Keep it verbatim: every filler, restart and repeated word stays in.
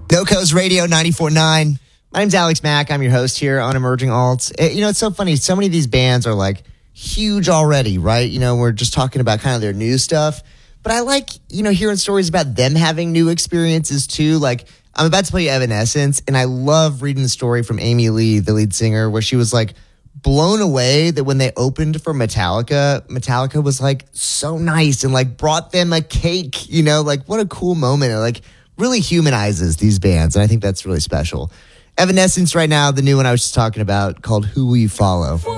No Coast Radio ninety-four point nine. My name's Alex Mack. I'm your host here on Emerging Alts. It, you know, it's so funny. So many of these bands are like huge already, right? You know, we're just talking about kind of their new stuff. But I like, you know, hearing stories about them having new experiences too. Like, I'm about to play Evanescence, and I love reading the story from Amy Lee, the lead singer, where she was like blown away that when they opened for Metallica, Metallica was like so nice and like brought them a cake, you know, like what a cool moment. It like really humanizes these bands, and I think that's really special. Evanescence right now, the new one I was just talking about called Who Will You Follow?